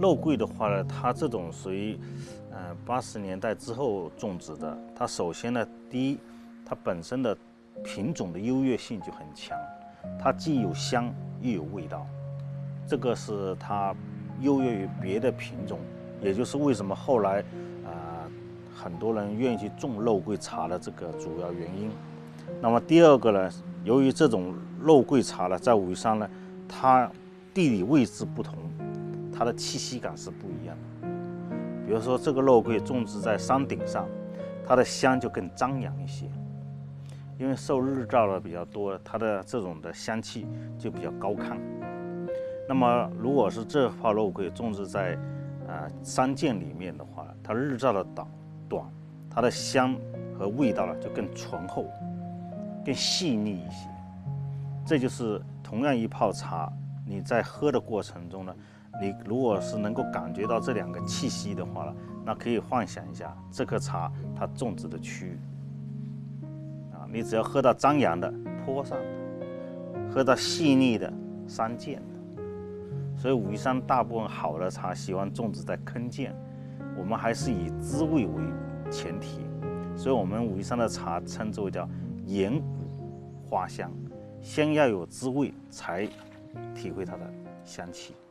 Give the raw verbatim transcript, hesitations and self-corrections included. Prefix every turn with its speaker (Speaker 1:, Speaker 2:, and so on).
Speaker 1: 肉桂的话呢，它这种属于，呃，八十年代之后种植的。它首先呢，第一，它本身的品种的优越性就很强，它既有香又有味道，这个是它优越于别的品种，也就是为什么后来啊、呃、很多人愿意去种肉桂茶的这个主要原因。那么第二个呢，由于这种肉桂茶呢，在武夷山呢，它地理位置不同，它的气息感是不一样的。比如说这个肉桂种植在山顶上，它的香就更张扬一些，因为受日照的比较多，它的这种的香气就比较高亢。那么如果是这泡肉桂种植在呃山涧里面的话，它日照的短短，它的香和味道呢就更醇厚，更细腻一些。这就是同样一泡茶，你在喝的过程中呢，你如果是能够感觉到这两个气息的话呢，那可以幻想一下这棵茶它种植的区域啊，你只要喝到张扬的坡上的，喝到细腻的山涧的。所以武夷山大部分好的茶喜欢种植在坑涧，我们还是以滋味为前提，所以我们武夷山的茶称之为叫岩谷花香，先要有滋味才体会它的香气。